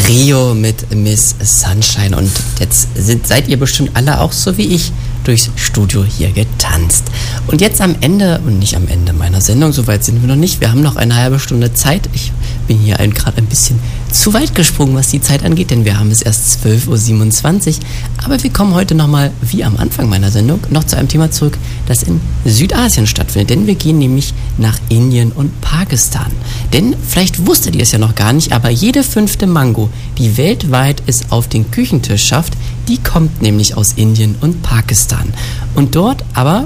Rio mit Miss Sunshine. Und jetzt seid ihr bestimmt alle auch so wie ich durchs Studio hier getanzt. Und jetzt am Ende, und nicht am Ende meiner Sendung, soweit sind wir noch nicht, wir haben noch eine halbe Stunde Zeit. Ich bin hier gerade ein bisschen zu weit gesprungen, was die Zeit angeht, denn wir haben es erst 12.27 Uhr. Aber wir kommen heute nochmal, wie am Anfang meiner Sendung, noch zu einem Thema zurück, das in Südasien stattfindet. Denn wir gehen nämlich nach Indien und Pakistan. Denn vielleicht wusstet ihr es ja noch gar nicht, aber jede 5. Mango, die weltweit es auf den Küchentisch schafft, die kommt nämlich aus Indien und Pakistan. Und dort aber